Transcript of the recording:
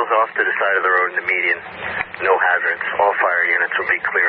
off to the side of the road in the median. No hazards. All fire units will be clear